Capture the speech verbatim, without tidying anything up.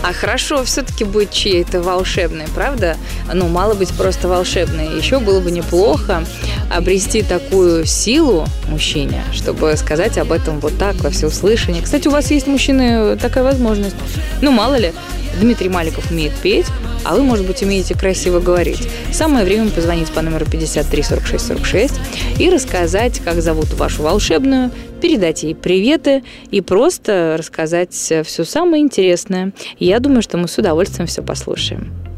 А хорошо все-таки быть чьей-то волшебной, правда? Ну, мало быть просто волшебной. Еще было бы неплохо обрести такую силу мужчине, чтобы сказать об этом вот так, во всеуслышание. Кстати, у вас есть, мужчины, такая возможность. Ну, мало ли, Дмитрий Маликов умеет петь, а вы, может быть, умеете красиво говорить. Самое время позвонить по номеру пятьдесят три сорок шесть сорок шесть и рассказать, как зовут вашу волшебную, передать ей приветы и просто рассказать все самое интересное. Я думаю, что мы с удовольствием все послушаем.